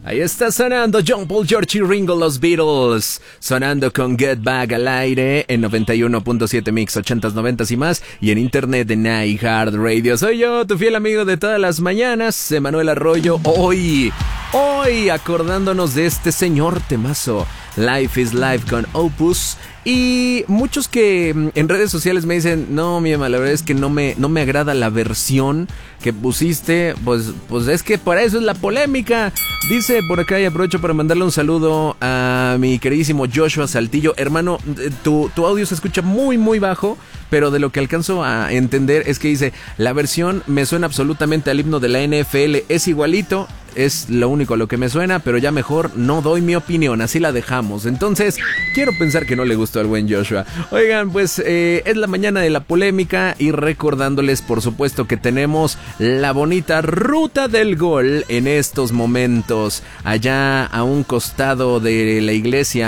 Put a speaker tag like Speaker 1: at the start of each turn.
Speaker 1: Ahí está sonando John Paul, George y Ringo, los Beatles, sonando con Get Back al aire en 91.7 Mix, 80s, 90s y más, y en internet en iHeartRadio. Soy yo, tu fiel amigo de todas las mañanas, Emanuel Arroyo, hoy acordándonos de este señor temazo, Life is Life con Opus. Y muchos que en redes sociales me dicen, no, mi Emma, la verdad es que no me agrada la versión que pusiste, pues es que para eso es la polémica. Dice por acá, y aprovecho para mandarle un saludo a mi queridísimo Joshua Saltillo. Hermano, tu audio se escucha muy muy bajo, pero de lo que alcanzo a entender es que dice, la versión me suena absolutamente al himno de la NFL, es igualito. Es lo único a lo que me suena, pero ya mejor no doy mi opinión, así la dejamos. Entonces, quiero pensar que no le gustó al buen Joshua. Oigan, pues es la mañana de la polémica y recordándoles, por supuesto, que tenemos la bonita ruta del gol en estos momentos. Allá a un costado de la iglesia